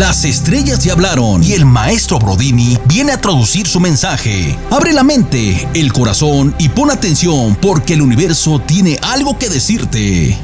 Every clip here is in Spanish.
Las estrellas ya hablaron y el maestro Brodini viene a traducir su mensaje. Abre la mente, el corazón y pon atención porque el universo tiene algo que decirte.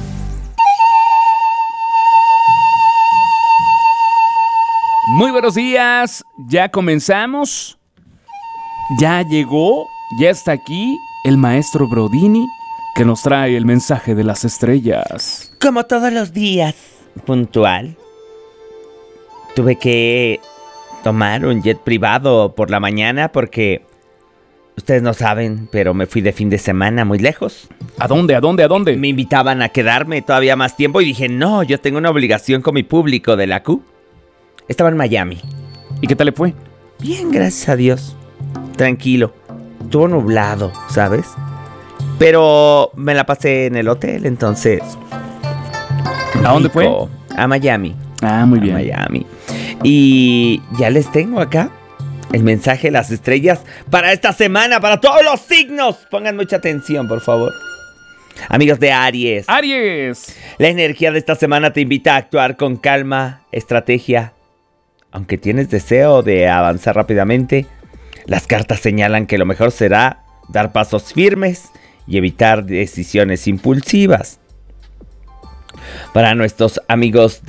Muy buenos días, ya comenzamos. Ya llegó, ya está aquí el maestro Brodini que nos trae el mensaje de las estrellas. Como todos los días, puntual. Tuve que tomar un jet privado por la mañana porque ustedes no saben, pero me fui de fin de semana muy lejos. ¿A dónde? Me invitaban a quedarme todavía más tiempo y dije, no, yo tengo una obligación con mi público de la Q. Estaba en Miami. ¿Y qué tal le fue? Bien, gracias a Dios. Tranquilo. Estuvo nublado, ¿sabes? Pero me la pasé en el hotel, entonces... ¿A dónde fue? A Miami. Ah, muy bien. A Miami. Y ya les tengo acá el mensaje de las estrellas para esta semana, para todos los signos. Pongan mucha atención, por favor. Amigos de Aries. ¡Aries! La energía de esta semana te invita a actuar con calma, estrategia. Aunque tienes deseo de avanzar rápidamente, las cartas señalan que lo mejor será dar pasos firmes y evitar decisiones impulsivas. Para nuestros amigos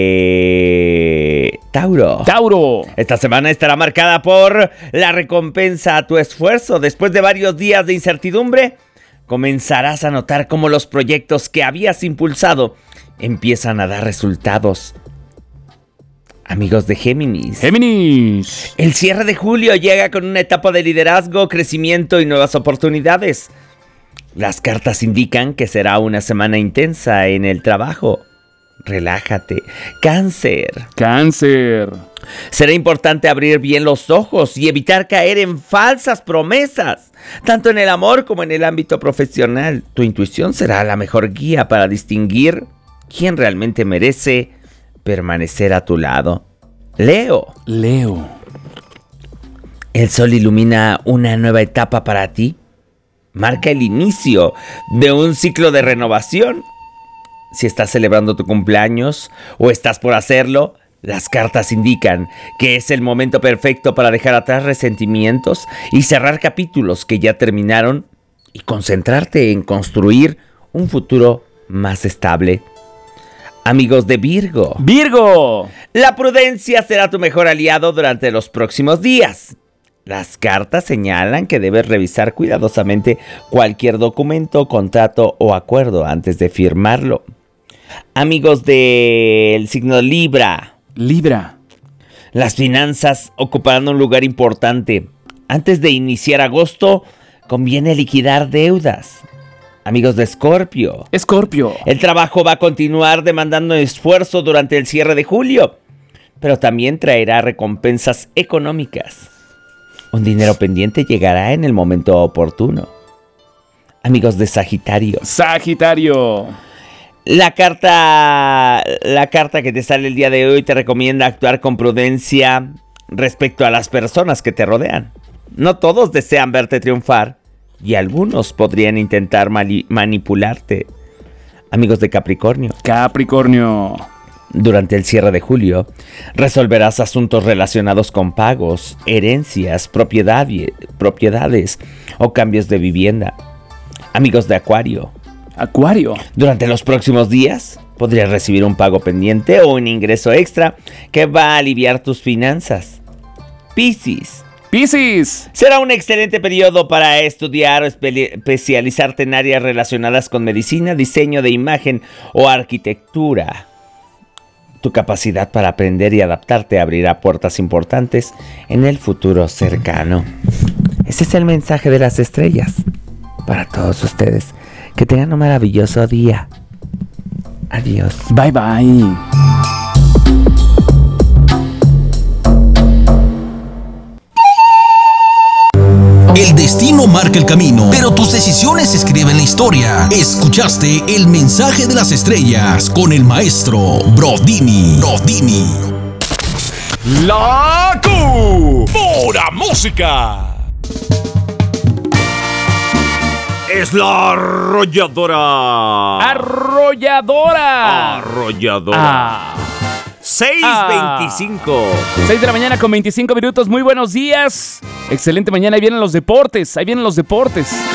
de Tauro. Esta semana estará marcada por la recompensa a tu esfuerzo. Después de varios días de incertidumbre, comenzarás a notar cómo los proyectos que habías impulsado empiezan a dar resultados. Amigos de Géminis. El cierre de julio llega con una etapa de liderazgo, crecimiento y nuevas oportunidades. Las cartas indican que será una semana intensa en el trabajo. Relájate. Cáncer. Será importante abrir bien los ojos y evitar caer en falsas promesas, tanto en el amor como en el ámbito profesional. Tu intuición será la mejor guía para distinguir quién realmente merece permanecer a tu lado. Leo. El sol ilumina una nueva etapa para ti. Marca el inicio de un ciclo de renovación. Si estás celebrando tu cumpleaños o estás por hacerlo, las cartas indican que es el momento perfecto para dejar atrás resentimientos y cerrar capítulos que ya terminaron y concentrarte en construir un futuro más estable. Amigos de Virgo. La prudencia será tu mejor aliado durante los próximos días. Las cartas señalan que debes revisar cuidadosamente cualquier documento, contrato o acuerdo antes de firmarlo. Amigos del signo Libra. Las finanzas ocuparán un lugar importante. Antes de iniciar agosto, conviene liquidar deudas. Amigos de Escorpio. El trabajo va a continuar demandando esfuerzo durante el cierre de julio, pero también traerá recompensas económicas. Un dinero pendiente llegará en el momento oportuno. Amigos de Sagitario. La carta que te sale el día de hoy te recomienda actuar con prudencia respecto a las personas que te rodean. No todos desean verte triunfar y algunos podrían intentar manipularte. Amigos de Capricornio. Durante el cierre de julio, resolverás asuntos relacionados con pagos, herencias, propiedades o cambios de vivienda. Amigos de Acuario. Durante los próximos días, podrías recibir un pago pendiente o un ingreso extra que va a aliviar tus finanzas. Piscis. Será un excelente periodo para estudiar o especializarte en áreas relacionadas con medicina, diseño de imagen o arquitectura. Tu capacidad para aprender y adaptarte abrirá puertas importantes en el futuro cercano. Ese es el mensaje de las estrellas para todos ustedes. Que tengan un maravilloso día. Adiós. Bye. El destino marca el camino, pero tus decisiones escriben la historia. Escuchaste el mensaje de las estrellas con el maestro Brodini. La Q. Pura música. Es la arrolladora. 6:25. 6 de la mañana con 25 minutos. Muy buenos días. Excelente mañana. Ahí vienen los deportes.